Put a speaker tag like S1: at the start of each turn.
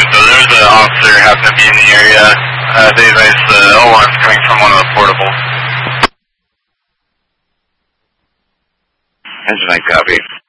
S1: so there's an officer happened to be in the area. They advised the alarm's coming from one of the portables.
S2: Engine 9 copy.